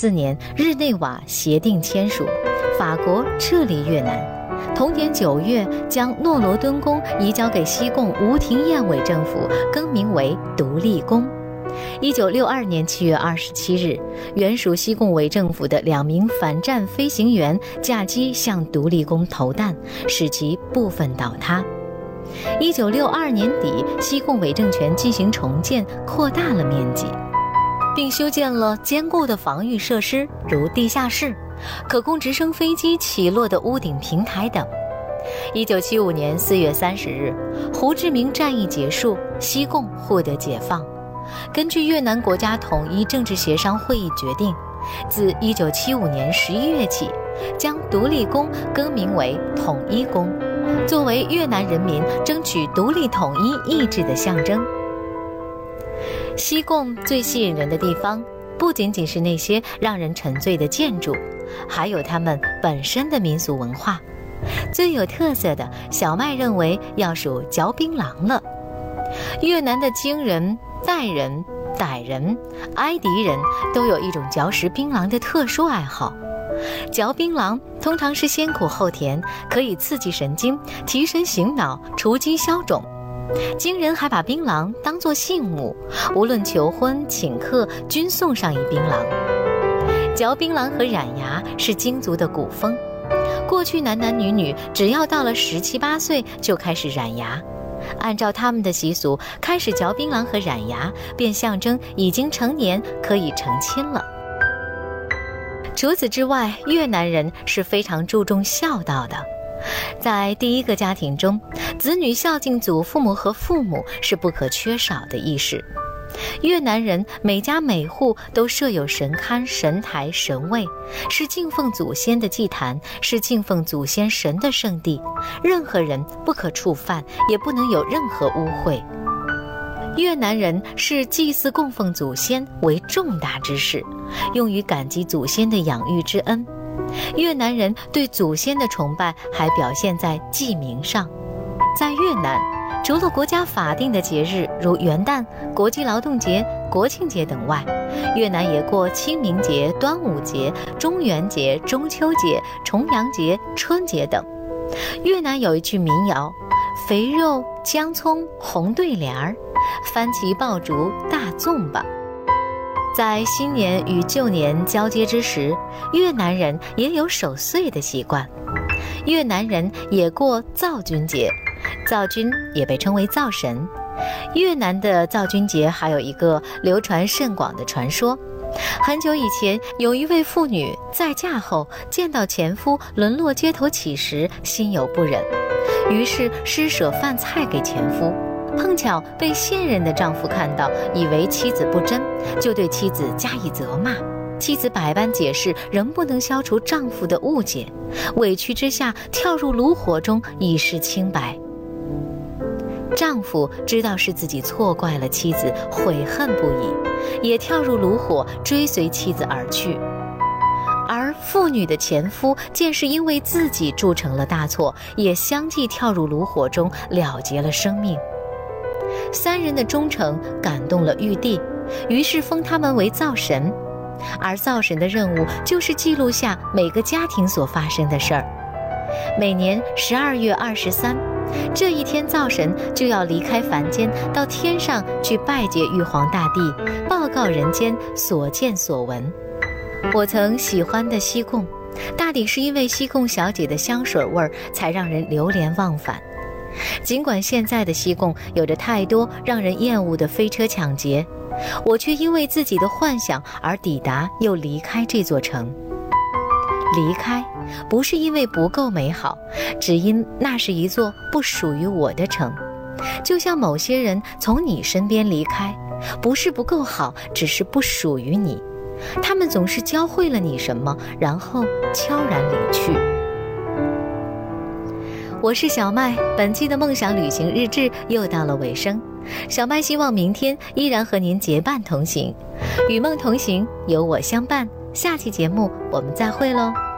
1994年日内瓦协定签署，法国撤离越南。同年9月，将诺罗敦宫移交给西贡吴廷艳伪政府，更名为独立宫。1962年7月27日，原属西贡伪政府的2名反战飞行员驾机向独立宫投弹，使其部分倒塌。1962年底，西贡伪政权进行重建，扩大了面积，并修建了坚固的防御设施，如地下室、可供直升飞机起落的屋顶平台等。1975年4月30日，胡志明战役结束，西贡获得解放。根据越南国家统一政治协商会议决定，自1975年11月起，将独立宫更名为统一宫，作为越南人民争取独立统一意志的象征。西贡最吸引人的地方，不仅仅是那些让人沉醉的建筑，还有他们本身的民俗文化。最有特色的，小麦认为要数嚼槟榔了。越南的京人、傣人、傣人、埃迪人都有一种嚼食槟榔的特殊爱好。嚼槟榔通常是先苦后甜，可以刺激神经，提神醒脑，除疾消肿。京人还把槟榔当作信物，无论求婚、请客，均送上一槟榔。嚼槟榔和染牙是京族的古风，过去男男女女只要到了17、18岁就开始染牙。按照他们的习俗，开始嚼槟榔和染牙，便象征已经成年，可以成亲了。除此之外，越南人是非常注重孝道的。在第一个家庭中，子女孝敬祖父母和父母是不可缺少的仪式。越南人每家每户都设有神龛、神台、神位，是敬奉祖先的祭坛，是敬奉祖先神的圣地，任何人不可触犯，也不能有任何污秽。越南人视祭祀供奉祖先为重大之事，用于感激祖先的养育之恩。越南人对祖先的崇拜还表现在祭名上。在越南，除了国家法定的节日如元旦、国际劳动节、国庆节等外，越南也过清明节、端午节、中元节、中秋节、重阳节、春节等。越南有一句民谣：肥肉、姜葱、红对联儿，番旗爆竹大粽吧。在新年与旧年交接之时，越南人也有守岁的习惯。越南人也过灶君节，灶君也被称为灶神。越南的灶君节还有一个流传甚广的传说。很久以前，有一位妇女再嫁后，见到前夫沦落街头乞食，心有不忍，于是施舍饭菜给前夫。碰巧被现任的丈夫看到，以为妻子不贞，就对妻子加以责骂。妻子百般解释，仍不能消除丈夫的误解，委屈之下跳入炉火中以示清白。丈夫知道是自己错怪了妻子，悔恨不已，也跳入炉火追随妻子而去。而妇女的前夫见是因为自己铸成了大错，也相继跳入炉火中了结了生命。三人的忠诚感动了玉帝，于是封他们为灶神。而灶神的任务就是记录下每个家庭所发生的事儿。每年12月23，这一天灶神就要离开凡间，到天上去拜谒玉皇大帝，报告人间所见所闻。我曾喜欢的西贡，大抵是因为西贡小姐的香水味儿，才让人流连忘返。尽管现在的西贡有着太多让人厌恶的飞车抢劫，我却因为自己的幻想而抵达又离开这座城。离开不是因为不够美好，只因那是一座不属于我的城。就像某些人从你身边离开，不是不够好，只是不属于你。他们总是教会了你什么，然后悄然离去。我是小麦，本期的梦想旅行日志又到了尾声。小麦希望明天依然和您结伴同行，与梦同行，有我相伴。下期节目我们再会喽。